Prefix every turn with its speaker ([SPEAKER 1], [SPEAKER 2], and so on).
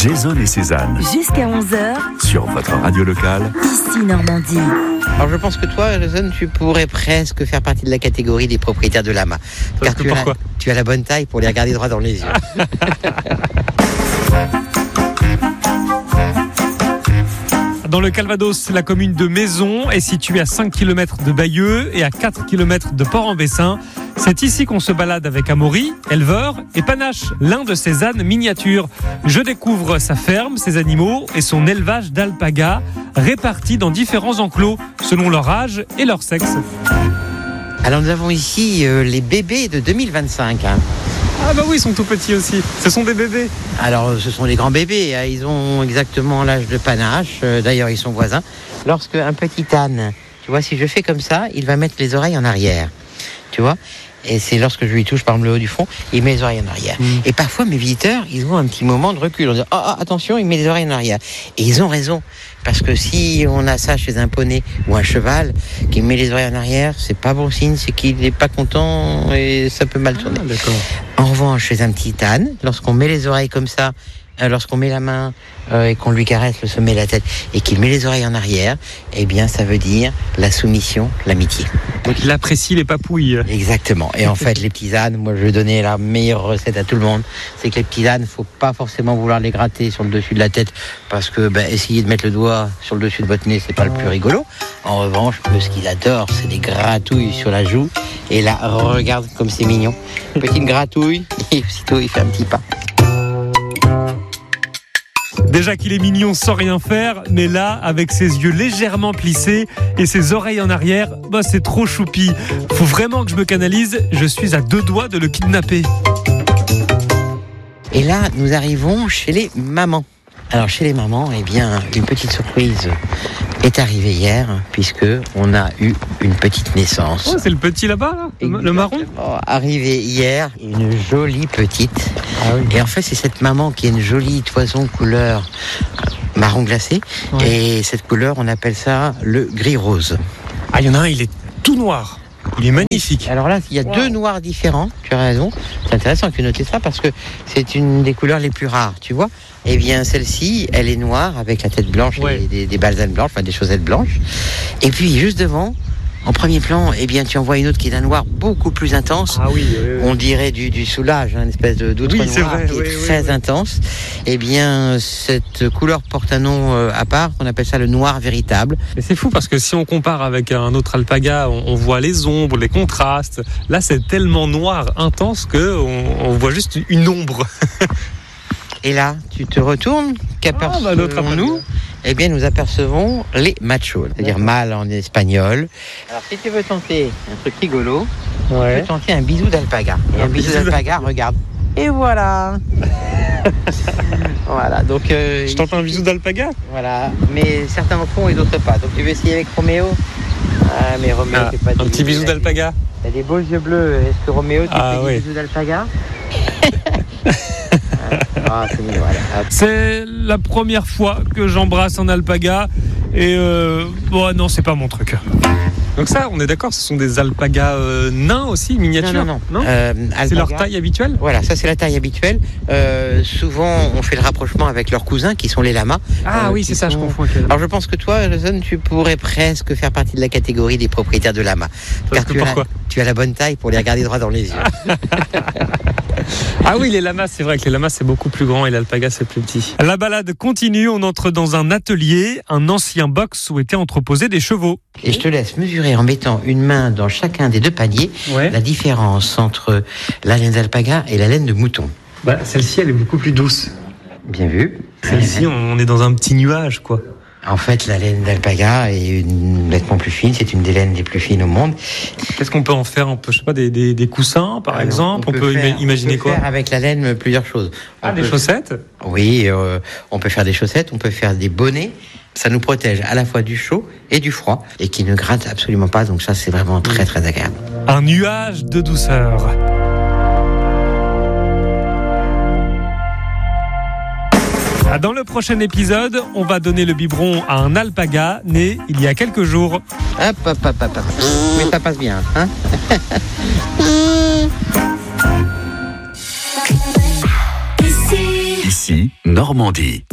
[SPEAKER 1] Jason et Cézanne.
[SPEAKER 2] Jusqu'à 11h.
[SPEAKER 1] Sur votre radio locale.
[SPEAKER 2] Ici Normandie.
[SPEAKER 3] Alors je pense que toi, Jason, tu pourrais presque faire partie de la catégorie des propriétaires de lamas. Car tu as la bonne taille pour les regarder droit dans les yeux.
[SPEAKER 4] Dans le Calvados, la commune de Maison est située à 5 km de Bayeux et à 4 km de Port-en-Bessin. C'est ici qu'on se balade avec Amaury, éleveur, et Panache, l'un de ses ânes miniatures. Je découvre sa ferme, ses animaux et son élevage d'alpagas, répartis dans différents enclos, selon leur âge et leur sexe.
[SPEAKER 3] Alors nous avons ici les bébés de 2025.
[SPEAKER 4] Ah bah oui, ils sont tout petits aussi. Ce sont des bébés.
[SPEAKER 3] Alors ce sont des grands bébés, hein. Ils ont exactement l'âge de Panache. D'ailleurs ils sont voisins. Lorsque un petit âne, tu vois, si je fais comme ça, il va mettre les oreilles en arrière. Tu vois ? Et c'est lorsque je lui touche par exemple le haut du front, il met les oreilles en arrière. Et parfois mes visiteurs, ils ont un petit moment de recul. On dit attention, il met les oreilles en arrière. Et ils ont raison. Parce que si on a ça chez un poney ou un cheval qui met les oreilles en arrière, c'est pas bon signe, c'est qu'il n'est pas content et ça peut mal tourner.
[SPEAKER 4] D'accord.
[SPEAKER 3] En revanche, chez un petit âne, lorsqu'on met les oreilles comme ça, lorsqu'on met la main et qu'on lui caresse le sommet de la tête et qu'il met les oreilles en arrière, eh bien ça veut dire la soumission, l'amitié.
[SPEAKER 4] Donc il apprécie les papouilles.
[SPEAKER 3] Exactement. Et en fait, les petits ânes, moi je vais donner la meilleure recette à tout le monde, c'est que les petits ânes, faut pas forcément vouloir les gratter sur le dessus de la tête, parce que essayer de mettre le doigt sur le dessus de votre nez, c'est pas le plus rigolo. En revanche, ce qu'ils adorent, c'est des gratouilles sur la joue. Et là, regarde comme c'est mignon. Petite gratouille, et aussitôt il fait un petit pas.
[SPEAKER 4] Déjà qu'il est mignon sans rien faire, mais là, avec ses yeux légèrement plissés et ses oreilles en arrière, c'est trop choupi. Faut vraiment que je me canalise, je suis à 2 doigts de le kidnapper.
[SPEAKER 3] Et là, nous arrivons chez les mamans. Alors chez les mamans, eh bien, une petite surprise est arrivée hier, puisque on a eu une petite naissance.
[SPEAKER 4] Oh, c'est le petit là-bas, là, le marron.
[SPEAKER 3] Arrivé hier, une jolie petite.
[SPEAKER 4] Ah oui.
[SPEAKER 3] Et en fait, c'est cette maman qui a une jolie toison couleur marron glacé. Ouais. Et cette couleur, on appelle ça le gris rose.
[SPEAKER 4] Ah, il y en a un, il est tout noir. Il est magnifique.
[SPEAKER 3] Alors là, il y a 2 noirs différents, tu as raison. C'est intéressant que tu notes ça parce que c'est une des couleurs les plus rares, tu vois. Eh bien, celle-ci, elle est noire avec la tête blanche et des balsanes blanches, enfin des chaussettes blanches. Et puis, juste devant, en premier plan, eh bien, tu en vois une autre qui est d'un noir beaucoup plus intense.
[SPEAKER 4] Ah oui.
[SPEAKER 3] On dirait du soulage, une espèce d'outre noir qui est très intense. Eh bien, cette couleur porte un nom à part, on appelle ça le noir véritable.
[SPEAKER 4] Mais c'est fou parce que si on compare avec un autre alpaga, on voit les ombres, les contrastes. Là, c'est tellement noir, intense qu'on voit juste une ombre.
[SPEAKER 3] Et là, tu te retournes, qu'apercevons-nous ? Eh bien, nous apercevons les machos, c'est-à-dire mâles en espagnol. Alors, si tu veux tenter un truc rigolo, tu peux tenter un bisou d'alpaga. Et un bisou d'alpaga, regarde. Et voilà. Voilà, donc...
[SPEAKER 4] je tente un bisou d'alpaga ?
[SPEAKER 3] Voilà, mais certains en font et d'autres pas. Donc, tu veux essayer avec Roméo ? Ah, mais Roméo, c'est pas...
[SPEAKER 4] Un petit bisou d'alpaga ?
[SPEAKER 3] Il a des beaux yeux bleus. Est-ce que Roméo, tu fais des bisous d'alpaga ? Ah, c'est mignon, voilà.
[SPEAKER 4] C'est la première fois que j'embrasse un alpaga et non, c'est pas mon truc. Donc ça, on est d'accord, ce sont des alpagas nains aussi, miniatures.
[SPEAKER 3] Non.
[SPEAKER 4] C'est leur taille habituelle ?
[SPEAKER 3] Voilà, ça c'est la taille habituelle. Souvent, on fait le rapprochement avec leurs cousins qui sont les lamas.
[SPEAKER 4] Ah oui, c'est ça, je confonds.
[SPEAKER 3] Alors je pense que toi, Jason, tu pourrais presque faire partie de la catégorie des propriétaires de lamas. Car tu as la bonne taille pour les regarder droit dans les yeux.
[SPEAKER 4] Ah oui, les lamas, c'est vrai que les lamas c'est beaucoup plus grand et l'alpaga c'est plus petit. La balade continue, on entre dans un atelier, un ancien box où étaient entreposés des chevaux.
[SPEAKER 3] Et je te laisse mesurer en mettant une main dans chacun des 2 paniers la différence entre la laine d'alpaga et la laine de mouton.
[SPEAKER 4] Celle-ci elle est beaucoup plus douce.
[SPEAKER 3] Bien vu.
[SPEAKER 4] Celle-ci on est dans un petit nuage quoi.
[SPEAKER 3] En fait, la laine d'alpaga est nettement plus fine. C'est une des laines les plus fines au monde.
[SPEAKER 4] Qu'est-ce qu'on peut en faire ? On peut, je sais pas, des coussins, par exemple. On peut imaginer quoi ?
[SPEAKER 3] Faire avec la laine plusieurs choses.
[SPEAKER 4] Des chaussettes ?
[SPEAKER 3] Oui, on peut faire des chaussettes. On peut faire des bonnets. Ça nous protège à la fois du chaud et du froid et qui ne gratte absolument pas. Donc ça, c'est vraiment très très agréable.
[SPEAKER 4] Un nuage de douceur. Dans le prochain épisode, on va donner le biberon à un alpaga né il y a quelques jours.
[SPEAKER 3] Hop. Mais ça passe bien, hein.
[SPEAKER 1] Ici, Normandie.